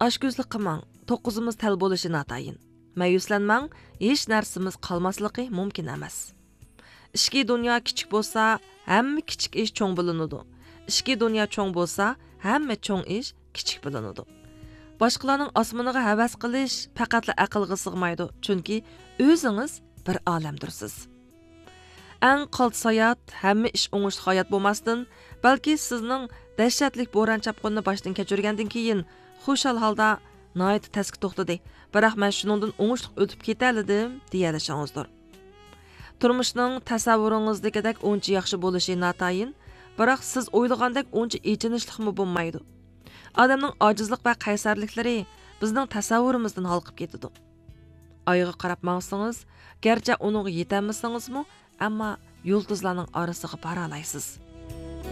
Ашкөзлік қымаң, тоққызымыз тәл болышын атайын. Мәйюсләнмәң, еш нәрсіміз қалмаслықы мүмкін әмәс. Ішкі dünya kichik bo'lsa, hamma kichik ish cho'ng bo'linadi. Ishki dünya cho'ng bo'lsa, hamma cho'ng ish kichik bo'linadi. Boshqalarning osmoniga havas qilish faqatla aqlga sig'maydi, chunki o'zingiz bir olamdirsiz. Eng qaltis hayot hamma ish o'ngishli hayot bo'lmasdan, balki sizning dahshatli bo'ron chapqinni boshdan kechirgandan keyin xushal holda nihoyat taskin to'xtadi. Biroq men shuningdan o'ngishli o'tib ketaladim deyalishingizdir. Turmushning tasavvuringizdagidek uncha yaxshi bo'lishi natayin, biroq siz o'ylagandek uncha echinishliqmi bo'lmaydi. Odamning ojizlik va qaysarliklari bizning tasavvurimizdan halqib ketadi. Oyga qarab mangsangiz, garchi uning yetammisingizmi, ammo yulduzlarning orasiga bora olasiz.